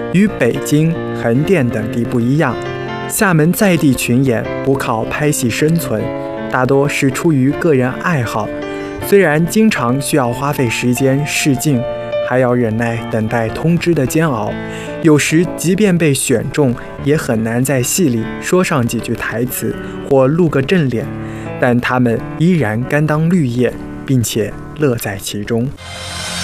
与北京、横店等地不一样，厦门在地群演不靠拍戏生存，大多是出于个人爱好。虽然经常需要花费时间试镜，还要忍耐等待通知的煎熬，有时即便被选中，也很难在戏里说上几句台词或露个正脸，但他们依然甘当绿叶，并且乐在其中。